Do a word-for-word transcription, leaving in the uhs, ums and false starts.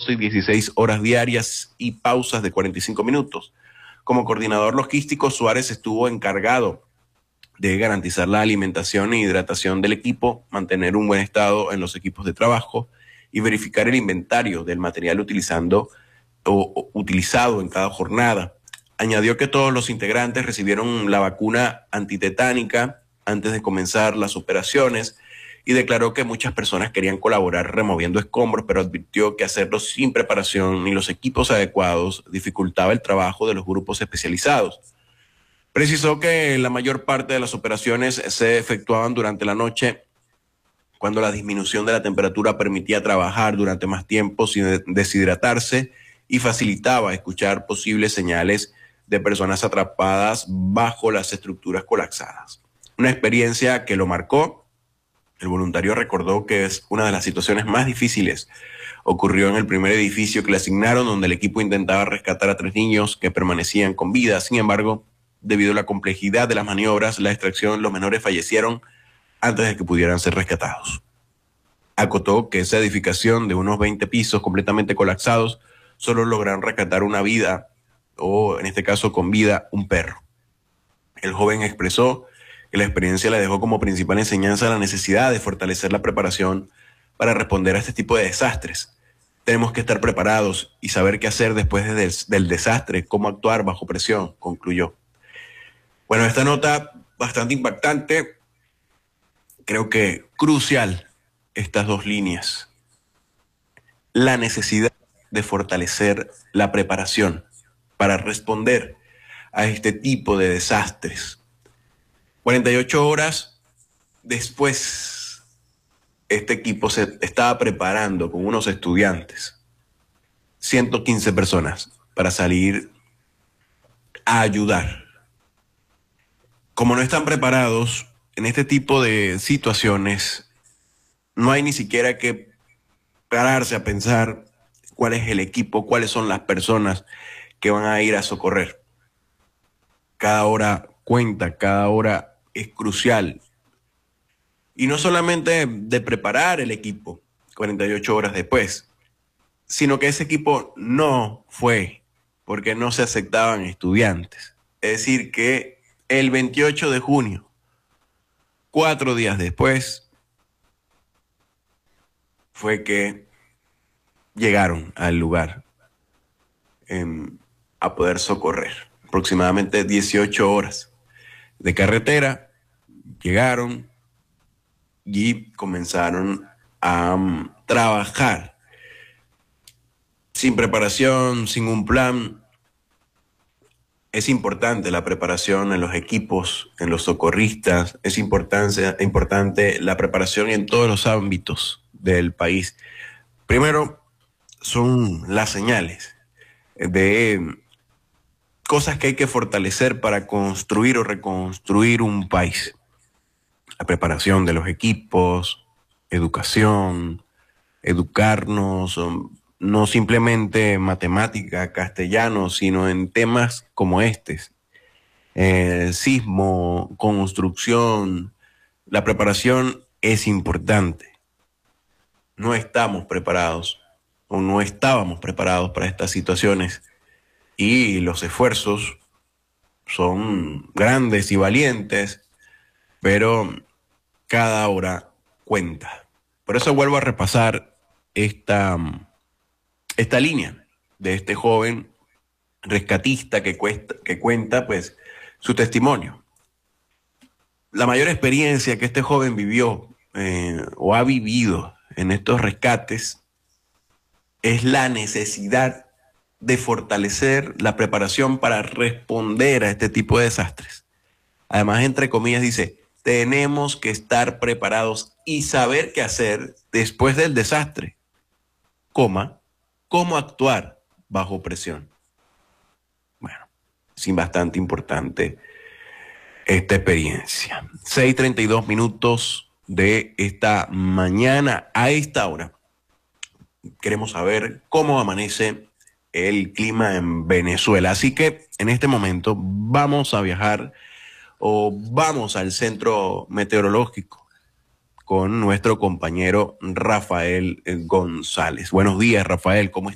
doce y dieciséis horas diarias y pausas de cuarenta y cinco minutos. Como coordinador logístico, Suárez estuvo encargado de garantizar la alimentación e hidratación del equipo, mantener un buen estado en los equipos de trabajo y verificar el inventario del material utilizando o, o utilizado en cada jornada. Añadió que todos los integrantes recibieron la vacuna antitetánica antes de comenzar las operaciones y declaró que muchas personas querían colaborar removiendo escombros, pero advirtió que hacerlo sin preparación ni los equipos adecuados dificultaba el trabajo de los grupos especializados. Precisó que la mayor parte de las operaciones se efectuaban durante la noche, cuando la disminución de la temperatura permitía trabajar durante más tiempo sin deshidratarse y facilitaba escuchar posibles señales de personas atrapadas bajo las estructuras colapsadas. Una experiencia que lo marcó. El voluntario recordó que es una de las situaciones más difíciles. Ocurrió en el primer edificio que le asignaron, donde el equipo intentaba rescatar a tres niños que permanecían con vida. Sin embargo, debido a la complejidad de las maniobras, la extracción, los menores fallecieron antes de que pudieran ser rescatados. Acotó que esa edificación de unos veinte pisos completamente colapsados solo lograron rescatar una vida, o en este caso con vida, un perro. El joven expresó que la experiencia le dejó como principal enseñanza la necesidad de fortalecer la preparación para responder a este tipo de desastres. Tenemos que estar preparados y saber qué hacer después de des del desastre, cómo actuar bajo presión, concluyó. Bueno, esta nota bastante impactante, creo que crucial, estas dos líneas. La necesidad de fortalecer la preparación para responder a este tipo de desastres. cuarenta y ocho horas después, este equipo se estaba preparando con unos estudiantes, ciento quince personas, para salir a ayudar. Como no están preparados en este tipo de situaciones, no hay ni siquiera que pararse a pensar cuál es el equipo, cuáles son las personas que van a ir a socorrer. Cada hora cuenta, cada hora es crucial. Y no solamente de preparar el equipo cuarenta y ocho horas después, sino que ese equipo no fue porque no se aceptaban estudiantes. Es decir, que el veintiocho de junio, cuatro días después, fue que llegaron al lugar eh, a poder socorrer. Aproximadamente dieciocho horas de carretera. Llegaron y comenzaron a um, trabajar sin preparación, sin un plan. Es importante la preparación en los equipos, en los socorristas. Es importante, importante la preparación en todos los ámbitos del país. Primero, son las señales de cosas que hay que fortalecer para construir o reconstruir un país. La preparación de los equipos, educación, educarnos, no simplemente matemática, castellano, sino en temas como estos, eh, sismo, construcción. La preparación es importante. No estamos preparados o no estábamos preparados para estas situaciones y los esfuerzos son grandes y valientes, pero cada hora cuenta. Por eso vuelvo a repasar esta, esta línea de este joven rescatista que, cuesta, que cuenta pues su testimonio. La mayor experiencia que este joven vivió eh, o ha vivido en estos rescates es la necesidad de fortalecer la preparación para responder a este tipo de desastres. Además, entre comillas, dice: tenemos que estar preparados y saber qué hacer después del desastre, coma, cómo actuar bajo presión. Bueno, es bastante importante esta experiencia. seis treinta y dos minutos de esta mañana. A esta hora queremos saber cómo amanece el clima en Venezuela. Así que en este momento vamos a viajar o vamos al centro meteorológico con nuestro compañero Rafael González. Buenos días, Rafael, ¿cómo estás?